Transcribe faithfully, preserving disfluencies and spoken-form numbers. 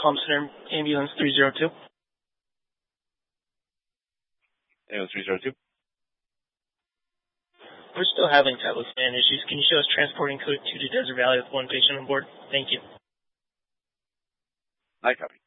Com Center, Ambulance three zero two. Ambulance three zero two. We're still having talisman issues. Can you show us transporting code two to Desert Valley with one patient on board? Thank you. I copy.